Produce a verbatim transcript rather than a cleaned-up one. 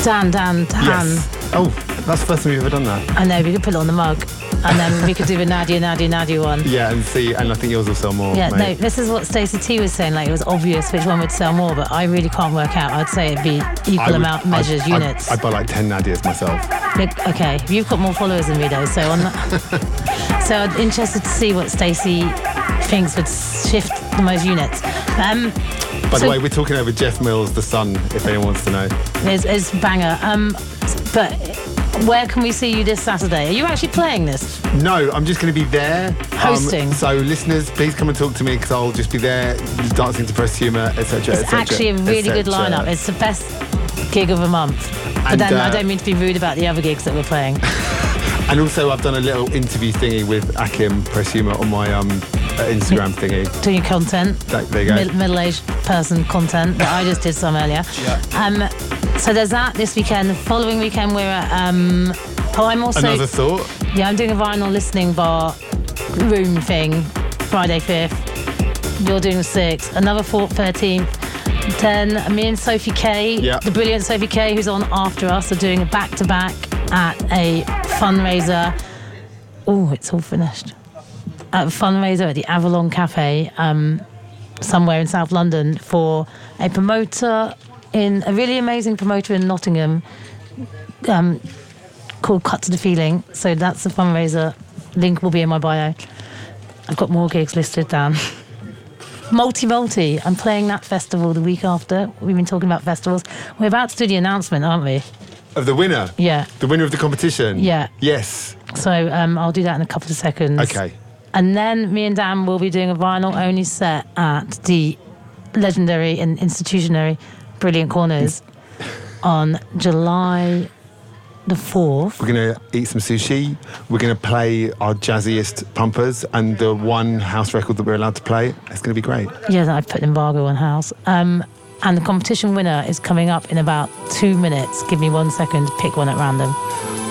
Dan, Dan, Dan. Yes. Oh, that's the first time we've ever done that. I know, we could put it on the mug. And then we could do the Nadia, Nadia, Nadia one. Yeah, and see, and I think yours will sell more. Yeah, mate. no, this is what Stacey T was saying. Like, it was obvious which one would sell more, but I really can't work out. I'd say it'd be equal would, amount measures, I'd, units. I'd, I'd buy like ten Nadias myself. Look, okay, you've got more followers than me though, so on that. So I'm interested to see what Stacey thinks would shift the most units. Um, By so the way, we're talking over Jeff Mills, the Sun, if anyone wants to know. It's, it's banger. Um, but where can we see you this Saturday? Are you actually playing this? No, I'm just going to be there. Hosting. Um, so listeners, please come and talk to me because I'll just be there dancing to Press Humour, et cetera. It's actually a really good lineup. It's the best gig of a month. But And, then uh, I don't mean to be rude about the other gigs that we're playing. And also, I've done a little interview thingy with Akim Press Humour on my um, Instagram thingy. Doing content. That, there you go. Mid- middle-aged person content that I just did some earlier. Yeah. Um, so there's that this weekend. The following weekend we're at. Um, oh, I'm also. Another thought. Yeah, I'm doing a vinyl listening bar room thing. Friday fifth. You're doing the sixth. Another fourth, thirteenth. Then me and Sophie Kay, Yeah. the brilliant Sophie Kay, who's on after us, are doing a back-to-back at a fundraiser. Oh, it's all finished. At a fundraiser at the Avalon Cafe, um, somewhere in South London, for a promoter in a really amazing promoter in Nottingham, um, called Cut to the Feeling. So that's the fundraiser. Link will be in my bio. I've got more gigs listed down. Multi Multi. I'm playing that festival the week after. We've been talking about festivals. We're about to do the announcement, aren't we? Of the winner? Yeah. The winner of the competition? Yeah. Yes. So um, I'll do that in a couple of seconds. Okay. And then me and Dan will be doing a vinyl-only set at the legendary and institutionary Brilliant Corners on July the fourth. We're going to eat some sushi. We're going to play our jazziest pumpers and the one house record that we're allowed to play. It's going to be great. Yeah, I've put embargo on house. Um, and the competition winner is coming up in about two minutes. Give me one second to pick one at random.